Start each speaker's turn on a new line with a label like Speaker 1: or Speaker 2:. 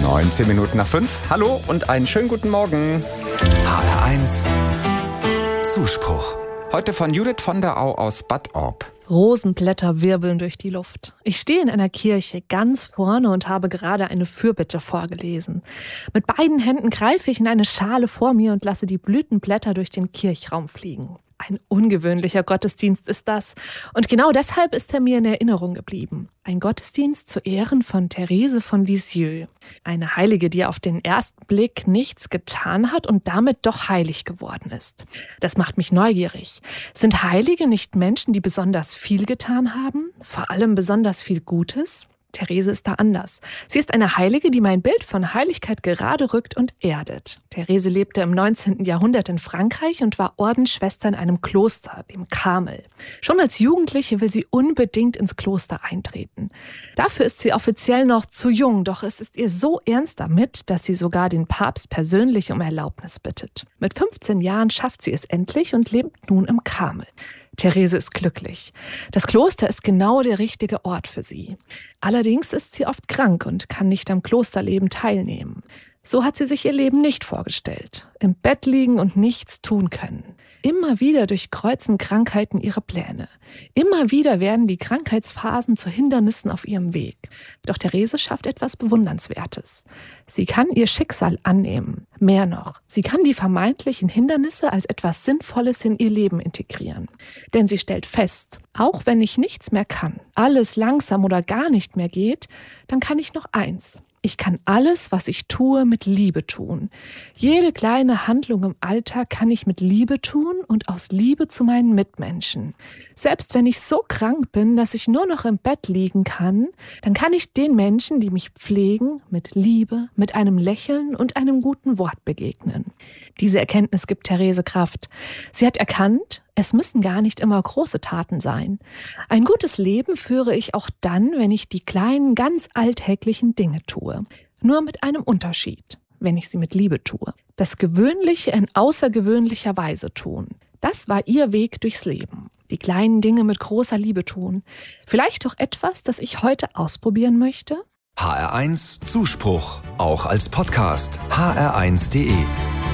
Speaker 1: 19 Minuten nach 5. Hallo und einen schönen guten Morgen.
Speaker 2: HR1 Zuspruch.
Speaker 1: Heute von Judith von der Au aus Bad Orb.
Speaker 3: Rosenblätter wirbeln durch die Luft. Ich stehe in einer Kirche ganz vorne und habe gerade eine Fürbitte vorgelesen. Mit beiden Händen greife ich in eine Schale vor mir und lasse die Blütenblätter durch den Kirchraum fliegen. Ein ungewöhnlicher Gottesdienst ist das. Und genau deshalb ist er mir in Erinnerung geblieben. Ein Gottesdienst zu Ehren von Therese von Lisieux. Eine Heilige, die auf den ersten Blick nichts getan hat und damit doch heilig geworden ist. Das macht mich neugierig. Sind Heilige nicht Menschen, die besonders viel getan haben? Vor allem besonders viel Gutes? Therese ist da anders. Sie ist eine Heilige, die mein Bild von Heiligkeit gerade rückt und erdet. Therese lebte im 19. Jahrhundert in Frankreich und war Ordensschwester in einem Kloster, dem Karmel. Schon als Jugendliche will sie unbedingt ins Kloster eintreten. Dafür ist sie offiziell noch zu jung, doch es ist ihr so ernst damit, dass sie sogar den Papst persönlich um Erlaubnis bittet. Mit 15 Jahren schafft sie es endlich und lebt nun im Karmel. Therese ist glücklich. Das Kloster ist genau der richtige Ort für sie. Allerdings ist sie oft krank und kann nicht am Klosterleben teilnehmen. So hat sie sich ihr Leben nicht vorgestellt. Im Bett liegen und nichts tun können. Immer wieder durchkreuzen Krankheiten ihre Pläne. Immer wieder werden die Krankheitsphasen zu Hindernissen auf ihrem Weg. Doch Therese schafft etwas Bewundernswertes. Sie kann ihr Schicksal annehmen. Mehr noch, sie kann die vermeintlichen Hindernisse als etwas Sinnvolles in ihr Leben integrieren. Denn sie stellt fest, auch wenn ich nichts mehr kann, alles langsam oder gar nicht mehr geht, dann kann ich noch eins. Ich kann alles, was ich tue, mit Liebe tun. Jede kleine Handlung im Alltag kann ich mit Liebe tun und aus Liebe zu meinen Mitmenschen. Selbst wenn ich so krank bin, dass ich nur noch im Bett liegen kann, dann kann ich den Menschen, die mich pflegen, mit Liebe, mit einem Lächeln und einem guten Wort begegnen. Diese Erkenntnis gibt Therese Kraft. Sie hat erkannt, es müssen gar nicht immer große Taten sein. Ein gutes Leben führe ich auch dann, wenn ich die kleinen, ganz alltäglichen Dinge tue. Nur mit einem Unterschied, wenn ich sie mit Liebe tue. Das Gewöhnliche in außergewöhnlicher Weise tun. Das war ihr Weg durchs Leben. Die kleinen Dinge mit großer Liebe tun. Vielleicht auch etwas, das ich heute ausprobieren möchte?
Speaker 2: HR1 Zuspruch, auch als Podcast. hr1.de